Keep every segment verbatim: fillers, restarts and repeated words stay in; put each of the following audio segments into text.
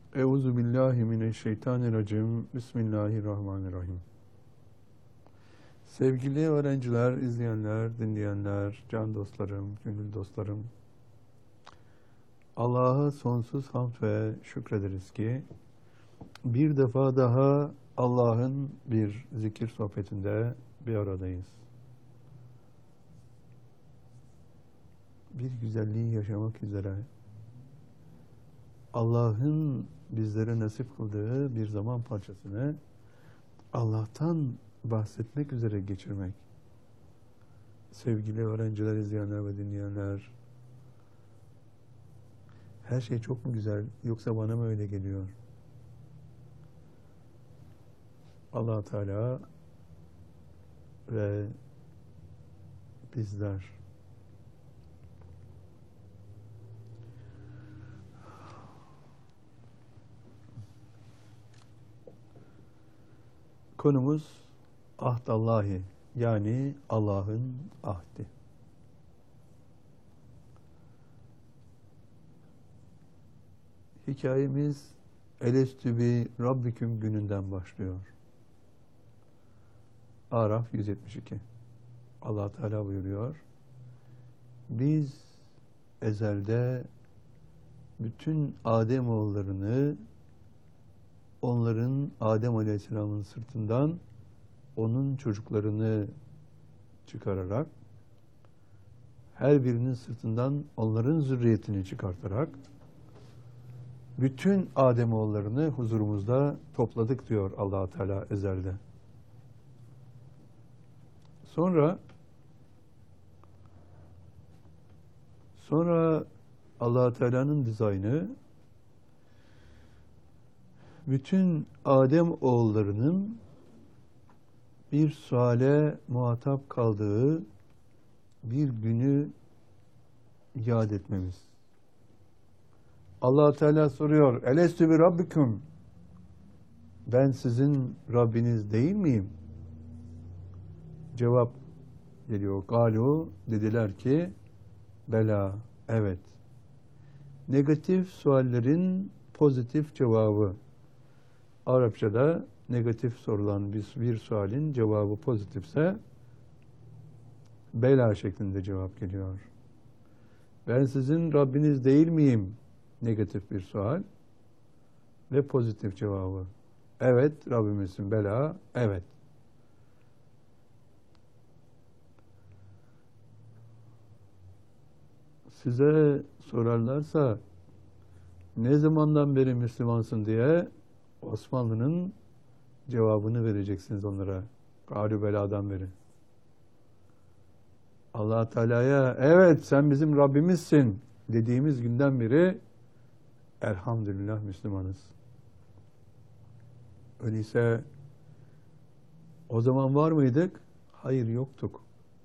Euzu billahi mineşşeytanirracim. Bismillahirrahmanirrahim. Sevgili öğrenciler, izleyenler, dinleyenler, can dostlarım, gönül dostlarım. Allah'a sonsuz hamd ve şükrederiz ki bir defa daha Allah'ın bir zikir sohbetinde bir aradayız. Bir güzelliği yaşamak üzere Allah'ın bizlere nasip kıldığı bir zaman parçasını Allah'tan bahsetmek üzere geçirmek. Sevgili öğrenciler, izleyenler ve dinleyenler, her şey çok mu güzel, yoksa bana mı öyle geliyor? Allah Teala ve bizler konumuz ahdallahi, yani Allah'ın ahdi. Hikayemiz Elestü bi Rabbiküm gününden başlıyor. Araf yüz yetmiş iki. Allah Teala buyuruyor: biz ezelde bütün Adem oğullarını onların Adem Aleyhisselam'ın sırtından onun çocuklarını çıkararak, her birinin sırtından onların zürriyetini çıkartarak bütün Adem oğullarını huzurumuzda topladık diyor Allah Teala ezelde. Sonra sonra Allah Teala'nın dizaynı bütün Adem oğullarının bir suale muhatap kaldığı bir günü yad etmemiz. Allah Teala soruyor: Elestü bi Rabbikum, ben sizin Rabbiniz değil miyim? Cevap geliyor. Galu, dediler ki bela, evet. Negatif suallerin pozitif cevabı. Arapçada negatif sorulan bir, bir sualin cevabı pozitifse bela şeklinde cevap geliyor. Ben sizin Rabbiniz değil miyim? Negatif bir sual ve pozitif cevabı. Evet, Rabbimizsin. Bela, evet. Size sorarlarsa ne zamandan beri Müslümansın diye Osmanlı'nın cevabını vereceksiniz onlara. Galü beladan beri. Allah Teala'ya evet sen bizim Rabbimizsin dediğimiz günden beri elhamdülillah Müslümanız. Öyleyse o zaman var mıydık? Hayır, yoktuk.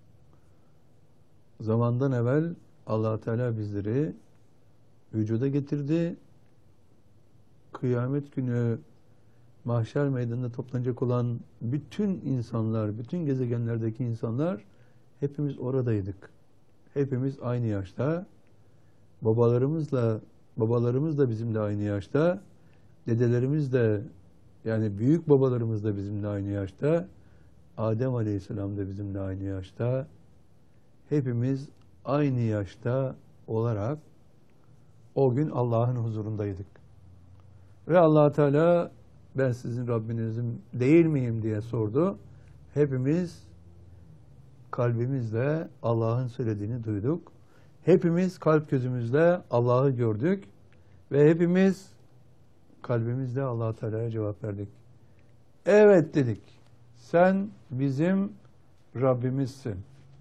Zamandan evvel Allah Teala bizleri vücuda getirdi. Kıyamet günü mahşer meydanında toplanacak olan bütün insanlar, bütün gezegenlerdeki insanlar hepimiz oradaydık. Hepimiz aynı yaşta. Babalarımızla, babalarımız da bizimle aynı yaşta. Dedelerimiz de, yani büyük babalarımız da bizimle aynı yaşta. Adem Aleyhisselam da bizimle aynı yaşta. Hepimiz aynı yaşta olarak o gün Allah'ın huzurundaydık. Ve Allah Teala ben sizin Rabbinizim değil miyim diye sordu. Hepimiz kalbimizle Allah'ın söylediğini duyduk. Hepimiz kalp gözümüzle Allah'ı gördük. Ve hepimiz kalbimizle Allah Teala'ya cevap verdik. Evet dedik. Sen bizim Rabbimizsin.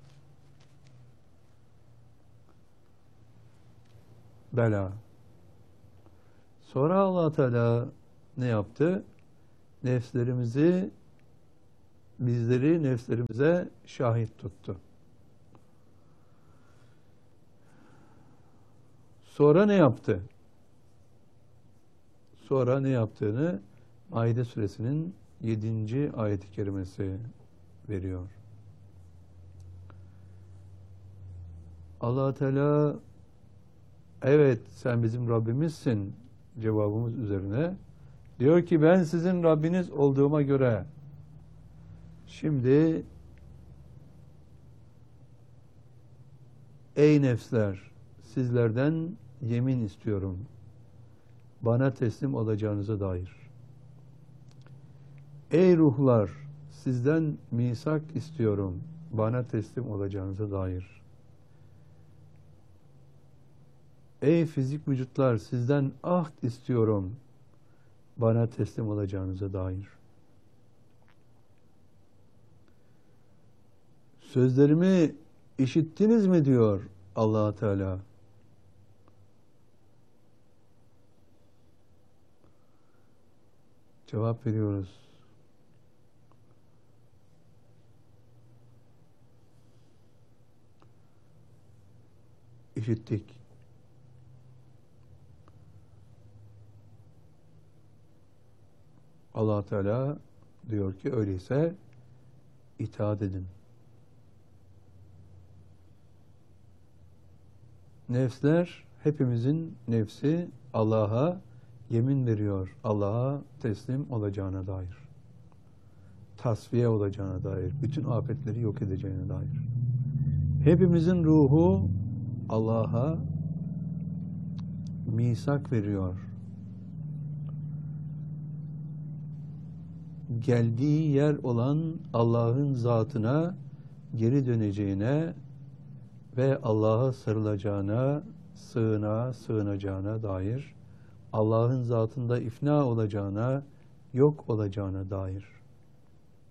Bela. Sonra Allah Teala ne yaptı? Nefslerimizi, bizleri nefslerimize şahit tuttu. Sonra ne yaptı? Sonra ne yaptığını Maide suresinin yedinci ayet-i kerimesi veriyor. Allah Teala evet sen bizim Rabbimizsin cevabımız üzerine diyor ki ben sizin Rabbiniz olduğuma göre şimdi ey nefsler sizlerden yemin istiyorum bana teslim olacağınıza dair. Ey ruhlar sizden misak istiyorum bana teslim olacağınıza dair. Ey fizik vücutlar sizden ahd istiyorum bana teslim olacağınıza dair. Sözlerimi işittiniz mi diyor Allah Teala. Cevap veriyoruz. İşittik. Allah Teala diyor ki öyleyse itaat edin. Nefsler, hepimizin nefsi Allah'a yemin veriyor. Allah'a teslim olacağına dair. Tasfiye olacağına dair. Bütün afetleri yok edeceğine dair. Hepimizin ruhu Allah'a misak veriyor. Geldiği yer olan Allah'ın zatına geri döneceğine ve Allah'a sarılacağına, sığına, sığınacağına dair, Allah'ın zatında ifna olacağına, yok olacağına dair.